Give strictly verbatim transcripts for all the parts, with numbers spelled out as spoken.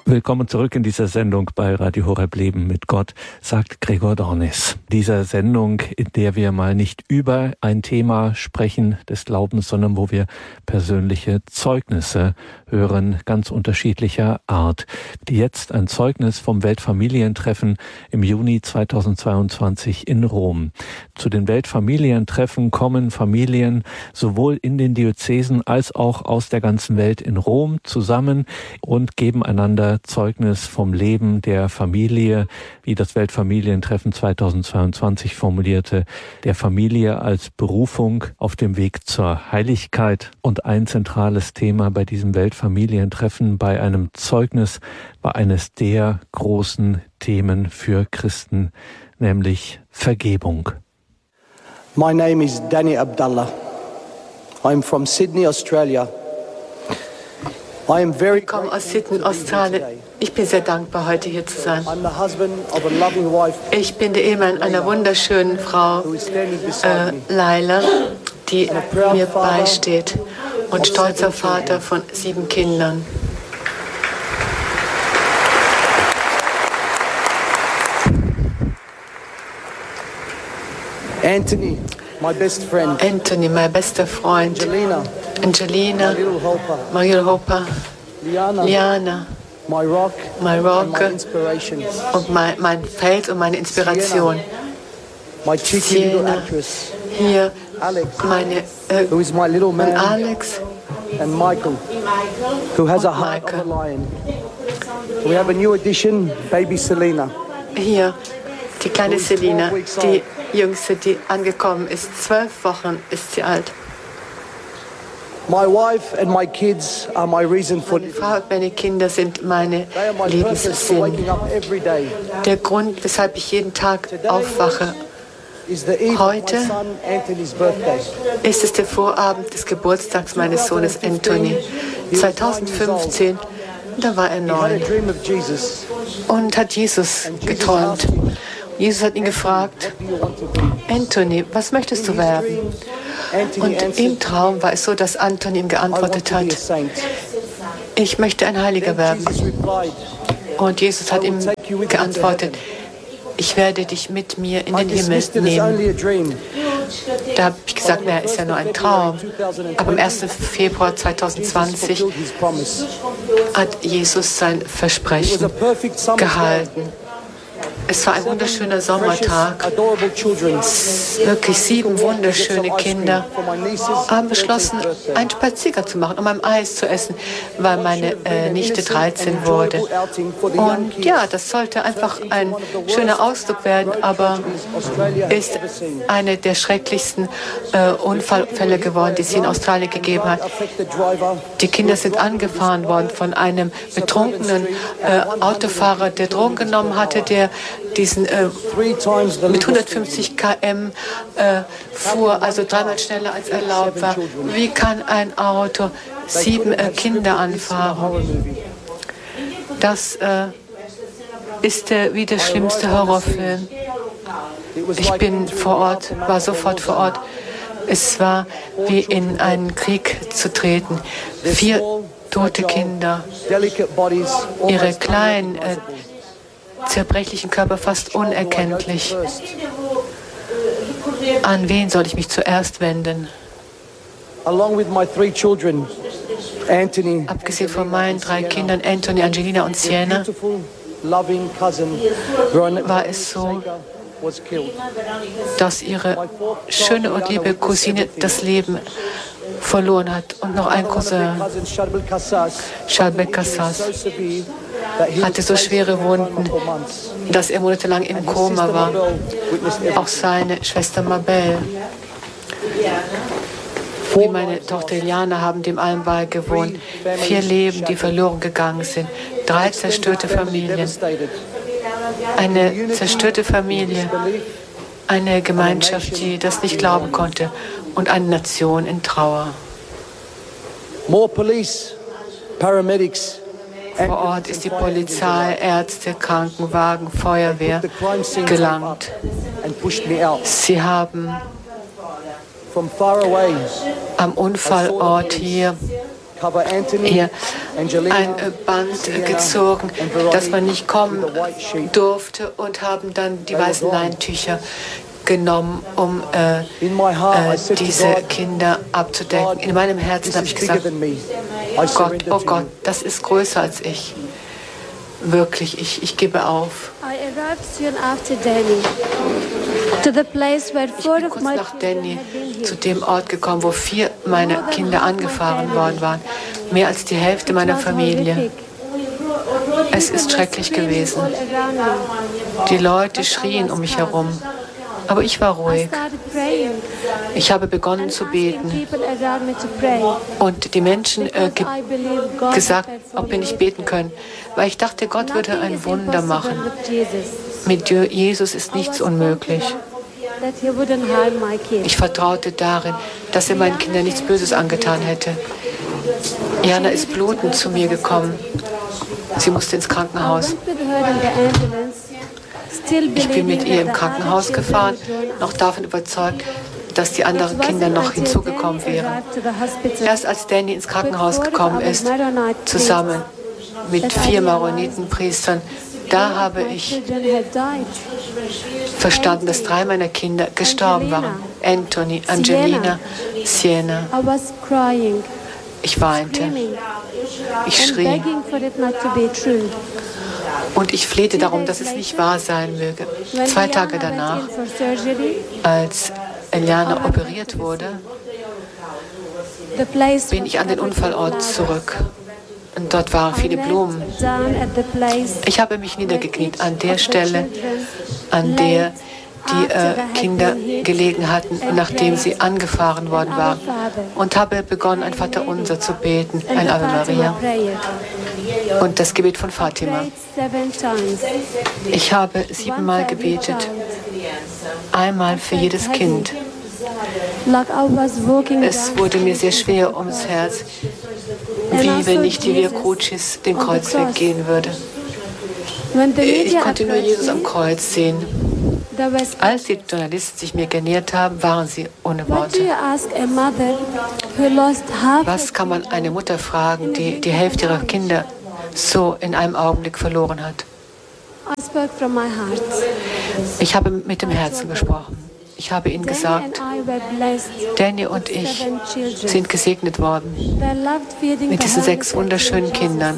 Willkommen zurück in dieser Sendung bei Radio Horeb Leben mit Gott, sagt Gregor Dornis. Dieser Sendung, in der wir mal nicht über ein Thema sprechen des Glaubens, sondern wo wir persönliche Zeugnisse hören, ganz unterschiedlicher Art. Jetzt ein Zeugnis vom Weltfamilientreffen im Juni zweitausendzweiundzwanzig in Rom. Zu den Weltfamilientreffen kommen Familien sowohl in den Diözesen als auch aus der ganzen Welt in Rom zusammen und geben einander Zeugnis vom Leben der Familie, wie das Weltfamilientreffen zweitausendzweiundzwanzig formulierte, der Familie als Berufung auf dem Weg zur Heiligkeit. Und ein zentrales Thema bei diesem Weltfamilientreffen, bei einem Zeugnis, war eines der großen Themen für Christen, nämlich Vergebung. My name is Danny Abdallah. I'm from Sydney, Australia. Ich komme aus Sydney, Australien. Ich bin sehr dankbar, heute hier zu sein. Ich bin der Ehemann einer wunderschönen Frau, äh, Laila, die mir beisteht, und stolzer Vater von sieben Kindern. Anthony, my best friend. Anthony, mein bester Freund. Angelina. Angelina, Mariel Hopper, Liana, Liana, my rock, my rock my inspiration. Und mein, mein Feld und meine Inspiration. My cheeky little actress. Hier Alex, meine äh, who is my little man. und Alex and Michael, who has a heart Michael. of a lion. We have a new addition, baby Selena. Hier die kleine Selina, die jüngste, die angekommen ist. Zwölf Wochen ist sie alt. My wife and my kids are my reason for Meine Frau und meine Kinder sind meine They are my purpose for waking Lebenssinn. up every day. Der Grund, weshalb ich jeden Tag aufwache. Is the eve of Heute my son Anthony's birthday. Ist es der Vorabend des Geburtstags meines Sohnes Anthony. zweitausendfünfzehn, da war er He had a neun dream of Jesus. und hat Jesus geträumt. Jesus hat ihn gefragt, What do you want to be? Anthony, was möchtest du werden? Anthony Und answered, im Traum war es so, dass Anthony ihm I want geantwortet to be a hat, saint. ich möchte ein Heiliger werden. Jesus replied, Und Jesus hat I ihm will take you with me to geantwortet, heaven. ich werde dich mit mir in I den Himmel dismissed it as nehmen. only a dream. Da habe ich gesagt, naja, ist ja nur ein Traum. Aber am ersten Februar Jesus zweitausendzwanzig fulfilled his promise. hat Jesus sein It was a Versprechen perfect summer day. gehalten. Es war ein wunderschöner Precious, Sommertag. adorable children. Wirklich sieben wunderschöne Kinder For my nieces, haben beschlossen, einen Spaziergang zu machen, um ein Eis zu essen, weil meine äh, Nichte dreizehn wurde. Und ja, das sollte einfach ein schöner Ausflug werden, aber ist eine der schrecklichsten äh, Unfallfälle geworden, die es in Australien gegeben hat. Die Kinder sind angefahren worden von einem betrunkenen äh, Autofahrer, der Drogen genommen hatte, der diesen äh, mit hundertfünfzig Kilometer äh, fuhr, also dreimal schneller als erlaubt war. Wie kann ein Auto sieben äh, Kinder anfahren? Das äh, ist der, wie der schlimmste Horrorfilm. Ich bin vor Ort, war sofort vor Ort. Es war wie in einen Krieg zu treten. Vier tote Kinder, ihre kleinen, äh, zerbrechlichen Körper fast unerkenntlich. An wen soll ich mich zuerst wenden? Along with my three children, Anthony, Abgesehen von meinen drei Kindern, Anthony, Angelina und Sienna, beautiful, loving cousin, Veronica war es so, was killed. dass ihre schöne und liebe Cousine das Leben verloren hat. Und noch ein Cousin, Cousin Sharbel Kassas, Shalbek Kassas, so severe that he hatte so schwere Wunden, for months. dass er monatelang im Koma war. Witnessed everything. Auch seine Schwester Mabel, wie meine Tochter Eliana, haben dem allen beigewohnt. Vier Leben, die verloren gegangen sind. Drei zerstörte Familien. Devastated. Eine zerstörte Familie. Eine Gemeinschaft, die das nicht glauben konnte. Und eine Nation in Trauer. More police, paramedics, Vor Ort ist die Polizei, Ärzte, Krankenwagen, Feuerwehr the crime scene gelangt. and pushed me out. Sie haben From far away, am Unfallort hier, cover Anthony hier ein Band gezogen, dass man nicht kommen durfte, und haben dann die weißen Leintücher genommen, um äh, äh, diese Kinder abzudecken. In meinem Herzen habe ich gesagt, Gott, oh Gott, das ist größer als ich. Wirklich, ich, ich gebe auf. Ich bin kurz nach Danny zu dem Ort gekommen, wo vier meiner Kinder angefahren worden waren. Mehr als die Hälfte meiner Familie. Es ist schrecklich gewesen. Die Leute schrien um mich herum. Aber ich war ruhig. Ich habe begonnen zu beten. Und die Menschen äh, ge gesagt, ob wir nicht beten können. Weil ich dachte, Gott würde ein Wunder machen. Mit Jesus ist nichts unmöglich. Ich vertraute darin, dass er meinen Kindern nichts Böses angetan hätte. Jana ist blutend zu mir gekommen. Sie musste ins Krankenhaus. Ich bin mit ihr im Krankenhaus gefahren, noch davon überzeugt, dass die anderen Kinder noch hinzugekommen wären. Erst als Danny ins Krankenhaus gekommen ist, zusammen mit vier Maronitenpriestern, da habe ich verstanden, dass drei meiner Kinder gestorben waren. Anthony, Angelina, Sienna. Ich weinte. Ich schrie. Und ich flehte darum, dass es nicht wahr sein möge. Zwei Tage danach, als Eliana operiert wurde, bin ich an den Unfallort zurück. Und dort waren viele Blumen. Ich habe mich niedergekniet an der Stelle, an der die äh, Kinder gelegen hatten, nachdem sie angefahren worden waren. Und habe begonnen, ein Vaterunser zu beten, ein Ave Maria. Und das Gebet von Fatima. Ich habe siebenmal gebetet. Einmal für jedes Kind. Es wurde mir sehr schwer ums Herz, wie wenn ich die Via Crucis den Kreuzweg gehen würde. Ich konnte nur Jesus am Kreuz sehen. Als die Journalisten sich mir genähert haben, waren sie ohne Worte. Was kann man eine Mutter fragen, die die Hälfte ihrer Kinder so in einem Augenblick verloren hat? Ich habe mit dem Herzen gesprochen. Ich habe ihnen gesagt, Danny und ich sind gesegnet worden mit diesen sechs wunderschönen Kindern.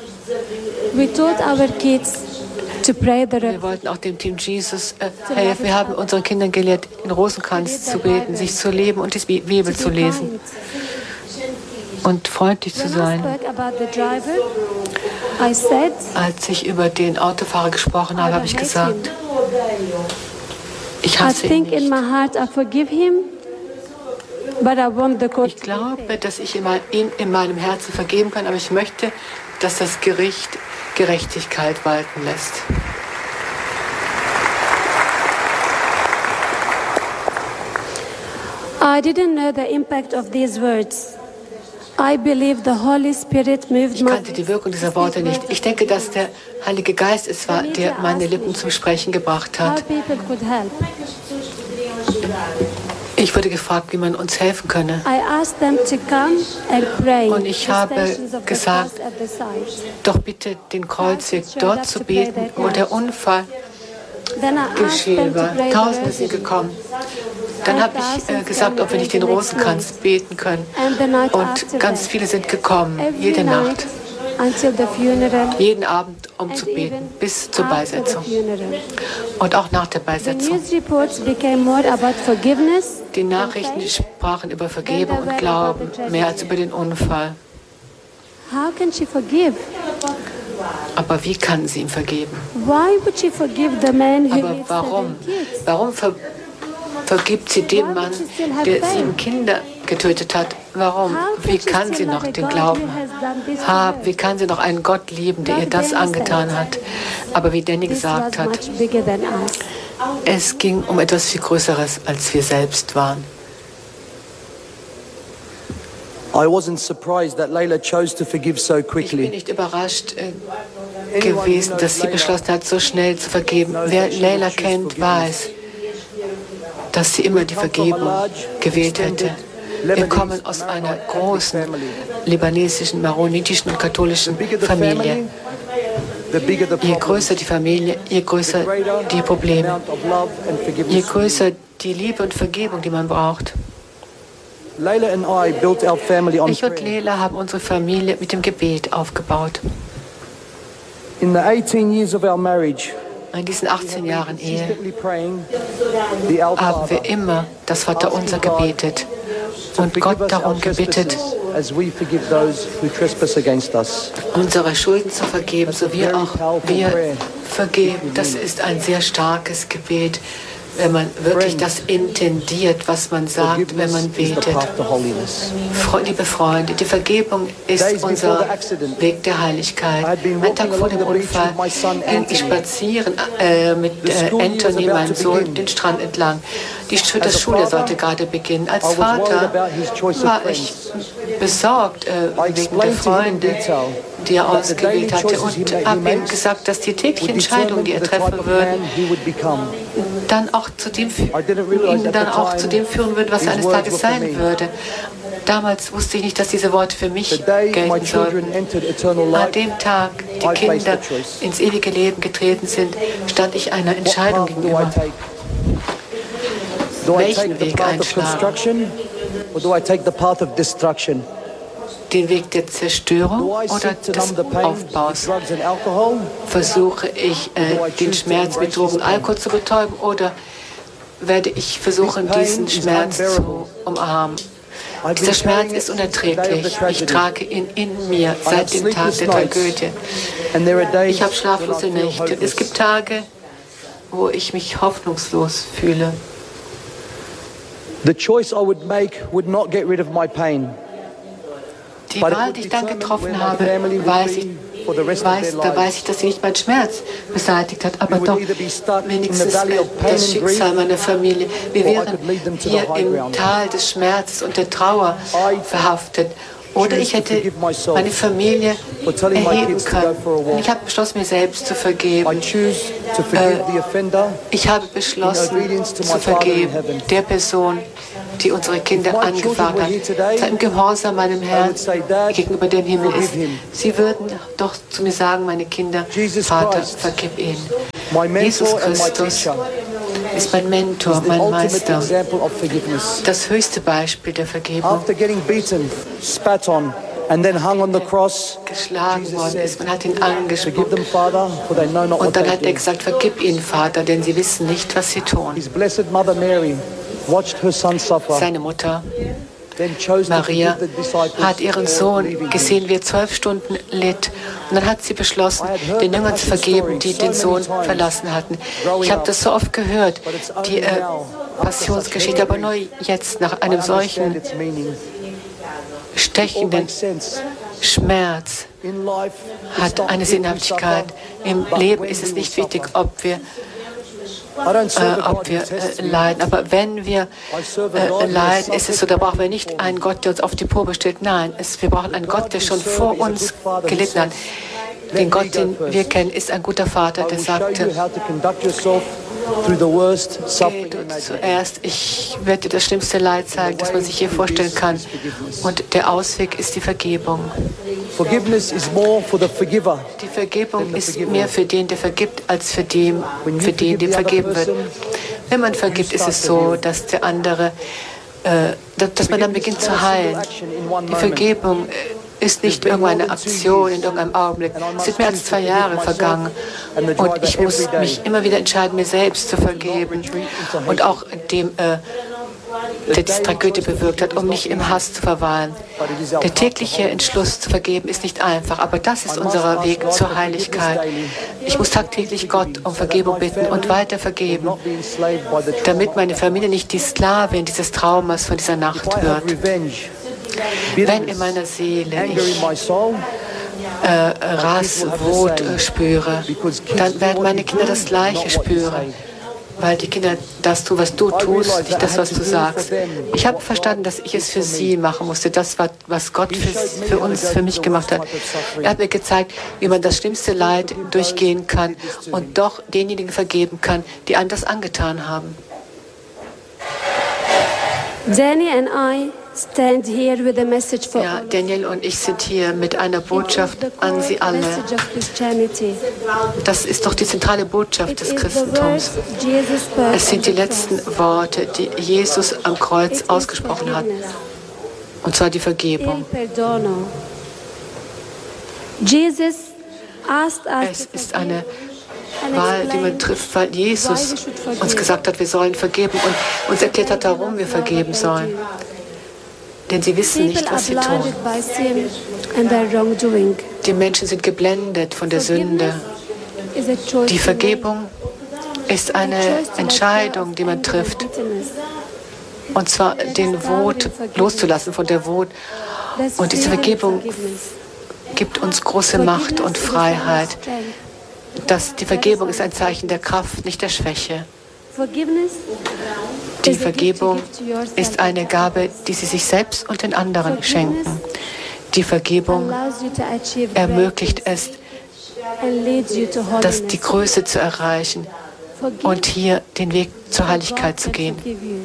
Wir wollten auch dem Team Jesus äh, helfen. Wir haben unseren Kindern gelehrt, in Rosenkranz zu beten, sich zu leben und die Bibel zu lesen und freundlich zu sein. Als ich über den Autofahrer gesprochen habe, habe ich gesagt, ich hasse ihn nicht. Ich glaube, dass ich ihn in meinem Herzen vergeben kann, aber ich möchte, dass das Gericht Gerechtigkeit walten lässt. I didn't know the impact of these words. I believe the Holy Spirit moved Ich kannte die Wirkung dieser Worte nicht. Ich denke, dass der Heilige Geist es war, der meine Lippen zum Sprechen gebracht hat. Ich wurde gefragt, wie man uns helfen könne. Und ich habe gesagt, doch bitte den Kreuzweg dort zu beten, wo der Unfall geschehen war. Tausende sind gekommen. Dann habe ich äh, gesagt, ob wir nicht den Rosenkranz beten können. Und ganz viele sind gekommen, jede Nacht. Jeden Abend, um zu beten, bis zur Beisetzung. Und auch nach der Beisetzung. Die Nachrichten sprachen über Vergebung und Glauben, mehr als über den Unfall. Aber wie kann sie ihm vergeben? Aber warum? Warum ver vergibt sie dem Mann, der sieben Kinder getötet hat? Warum? Wie kann sie noch den Glauben haben? Wie kann sie noch einen Gott lieben, der ihr das angetan hat? Aber wie Danny gesagt hat, es ging um etwas viel Größeres, als wir selbst waren. Ich bin nicht überrascht äh, gewesen, dass sie beschlossen hat, so schnell zu vergeben. Wer Leila kennt, weiß, dass sie immer die Vergebung gewählt hätte. Wir kommen aus einer großen libanesischen, maronitischen und katholischen Familie. Je größer die Familie, je größer die Probleme, je größer die Liebe und Vergebung, die man braucht. Ich und Leila haben unsere Familie mit dem Gebet aufgebaut. In the eighteen years of our marriage, in diesen achtzehn Jahren Ehe haben wir immer das Vaterunser gebetet und Gott darum gebeten, unsere Schulden zu vergeben, so wie auch wir vergeben. Das ist ein sehr starkes Gebet, wenn man wirklich das intendiert, was man sagt, wenn man betet. Liebe Freunde, die Vergebung ist unser Weg der Heiligkeit. Ein Tag vor dem Unfall ging ich spazieren äh, mit äh, Anthony, meinem Sohn, den Strand entlang. Die das Schuljahr sollte gerade beginnen. Als Vater war ich besorgt äh, wegen der Freunde, die er ausgewählt hatte, und habe ihm gesagt, dass die täglichen Entscheidungen, die er treffen würde, dann auch zu dem, ihn dann auch zu dem führen würde, was er eines Tages sein würde. Damals wusste ich nicht, dass diese Worte für mich gelten sollten. An dem Tag die Kinder ins ewige Leben getreten sind, stand ich einer Entscheidung gegenüber. Welchen Weg einschlagen? Den Weg der Zerstörung oder des Aufbaus? Versuche ich, äh, den Schmerz mit Drogen und Alkohol zu betäuben, oder werde ich versuchen, diesen Schmerz zu umarmen? Dieser Schmerz ist unerträglich. Ich trage ihn in mir seit dem Tag der Tragödie. Ich habe schlaflose Nächte. Es gibt Tage, wo ich mich hoffnungslos fühle. The choice I would make would not get rid of my pain. Die Wahl, die ich dann getroffen habe, weiß ich, weiß, da weiß ich, dass sie nicht meinen Schmerz beseitigt hat, aber doch wenigstens das Schicksal meiner Familie. Wir wären hier im Tal des Schmerzes und der Trauer verhaftet. Oder ich hätte meine Familie erheben können. Ich habe beschlossen, mir selbst zu vergeben. Äh, ich habe beschlossen, zu vergeben der Person, die unsere Kinder angefahren hat, sei im Gehorsam meinem Herrn gegenüber dem Himmel ist. Sie würden doch zu mir sagen, meine Kinder, Vater, vergib ihnen. Jesus Christus ist mein Mentor, mein Meister, das höchste Beispiel der Vergebung. Geschlagen worden ist, man hat ihn angespuckt und dann hat er gesagt, vergib ihnen, Vater, denn sie wissen nicht, was sie tun. Seine Mutter Maria hat ihren Sohn gesehen, wie er zwölf Stunden litt. Und dann hat sie beschlossen, den Jüngern zu vergeben, die den Sohn verlassen hatten. Ich habe das so oft gehört, die äh, Passionsgeschichte, aber nur jetzt, nach einem solchen stechenden Schmerz, hat eine Sinnhaftigkeit. Im Leben ist es nicht wichtig, ob wir Äh, ob wir äh, leiden. Aber wenn wir äh, leiden, ist es so, da brauchen wir nicht einen Gott, der uns auf die Probe stellt. Nein, es, wir brauchen einen Gott, der schon vor uns gelitten hat. Den Gott, den wir kennen, ist ein guter Vater, der sagte, geh du zuerst, ich werde dir das schlimmste Leid zeigen, das man sich hier vorstellen kann. Und der Ausweg ist die Vergebung. Die Vergebung ist mehr für den, der vergibt, als für den, für den, dem vergeben wird. Wenn man vergibt, ist es so, dass der andere, äh, dass man dann beginnt zu heilen. Die Vergebung ist nicht irgendeine Aktion in irgendeinem Augenblick. Es sind mehr als zwei Jahre vergangen und ich muss mich immer wieder entscheiden, mir selbst zu vergeben und auch dem, äh, der diese Tragödie bewirkt hat, um nicht im Hass zu verweilen. Der tägliche Entschluss zu vergeben ist nicht einfach, aber das ist unser Weg zur Heiligkeit. Ich muss tagtäglich Gott um Vergebung bitten und weiter vergeben, damit meine Familie nicht die Sklavin dieses Traumas von dieser Nacht wird. Wenn in meiner Seele ich äh, Rass, Wut äh, spüre, dann werden meine Kinder das Gleiche spüren, weil die Kinder das tun, was du tust, nicht das, was du sagst. Ich habe verstanden, dass ich es für sie machen musste, das, was Gott für, für uns, für mich gemacht hat. Er hat mir gezeigt, wie man das schlimmste Leid durchgehen kann und doch denjenigen vergeben kann, die einem das angetan haben. Danny and I stand here with a message for Ja, all of Daniel und ich sind hier mit einer you. Botschaft The core an Sie alle. message of Christianity. Das ist doch die zentrale Botschaft It des is the Christentums. words Jesus spoke Es sind die on the letzten cross. Worte, die Jesus am It Kreuz is ausgesprochen hat, forgiveness. und zwar die Il Vergebung. perdono. Jesus asked us Es to ist eine and Wahl, die man explain trifft, weil why Jesus we should forgive. uns gesagt hat, wir sollen vergeben und uns erklärt hat, warum wir vergeben sollen. Denn sie wissen People nicht, are was sie tun. blinded by sin and their wrongdoing. Die Menschen sind geblendet von der Sünde. Is a choice Die to Vergebung ist make. A eine choice to let go Entscheidung, of die man anger and trifft. bitterness. Und zwar den Wut loszulassen von der Wut. That's Und diese freedom and Vergebung forgiveness. gibt uns große Macht und Forgiveness is a sign of Freiheit. strength. Das, die Vergebung ist ein Zeichen der Kraft, nicht der Schwäche. Forgiveness Die is a gift you Vergebung give to yourself. ist eine Gabe, die Sie sich selbst und den anderen schenken. Die Vergebung Allows you to achieve ermöglicht es, greatness and leads you to das, holiness. die Größe zu erreichen Forgive und hier den Weg zur God Heiligkeit zu can gehen. forgive you.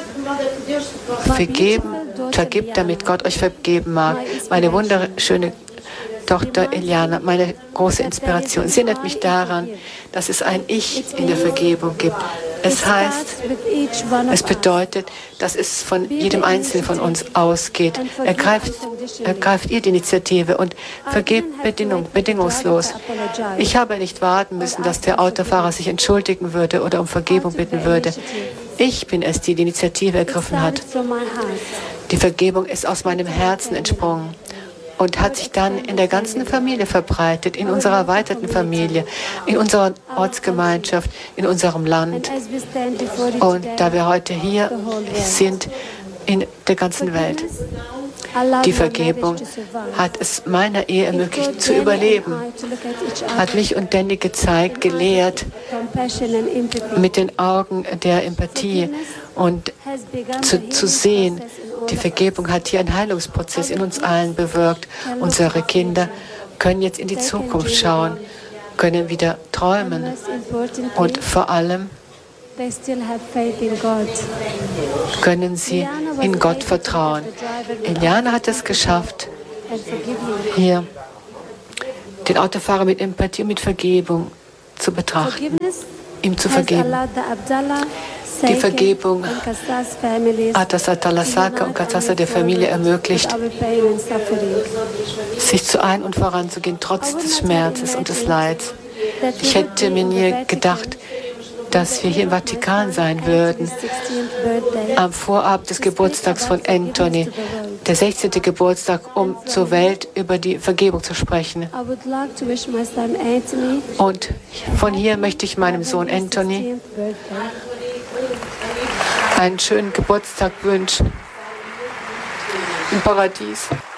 Vergeben, vergibt, damit Gott euch vergeben mag. Meine wunderschöne Tochter Eliana, meine große Inspiration. Sie erinnert mich daran, dass es ein Ich in der Vergebung gibt. Es heißt, es bedeutet, dass es von jedem Einzelnen von uns ausgeht. Ergreift, ergreift ihr die Initiative und vergebt Bedingung, bedingungslos. Ich habe nicht warten müssen, dass der Autofahrer sich entschuldigen würde oder um Vergebung bitten würde. Ich bin es, die die Initiative ergriffen hat. Die Vergebung ist aus meinem Herzen entsprungen und hat sich dann in der ganzen Familie verbreitet, in unserer erweiterten Familie, in unserer Ortsgemeinschaft, in unserem Land. Und da wir heute hier sind, in der ganzen Welt. Die Vergebung hat es meiner Ehe ermöglicht zu überleben, hat mich und Danny gezeigt, gelehrt, mit den Augen der Empathie und zu, zu sehen, die Vergebung hat hier einen Heilungsprozess in uns allen bewirkt. Unsere Kinder können jetzt in die Zukunft schauen, können wieder träumen und vor allem können sie in Gott vertrauen. Eliana hat es geschafft, hier den Autofahrer mit Empathie und mit Vergebung zu betrachten, ihm zu vergeben. Die Vergebung hat das Atalasaka und Katsasa der Familie ermöglicht, sich zu ein- und voranzugehen, trotz des Schmerzes und des Leids. Ich hätte mir nie gedacht, dass wir hier im Vatikan sein würden, am Vorabend des Geburtstags von Anthony, der sechzehnte Geburtstag, um zur Welt über die Vergebung zu sprechen. Und von hier möchte ich meinem Sohn Anthony einen schönen Geburtstag wünschen im Paradies.